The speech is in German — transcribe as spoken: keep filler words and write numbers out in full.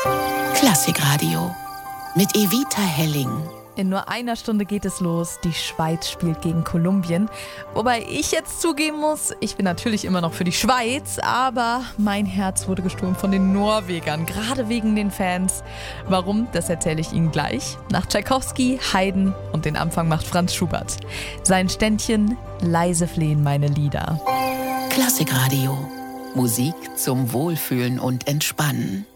Klassikradio mit Evita Helling. In nur einer Stunde geht es los. Die Schweiz spielt gegen Kolumbien. Wobei ich jetzt zugeben muss, ich bin natürlich immer noch für die Schweiz, aber mein Herz wurde gestohlen von den Norwegern, gerade wegen den Fans. Warum, das erzähle ich Ihnen gleich. Nach Tschaikowski, Haydn und den Anfang macht Franz Schubert. Sein Ständchen, leise flehen meine Lieder. Klassikradio. Musik zum Wohlfühlen und Entspannen.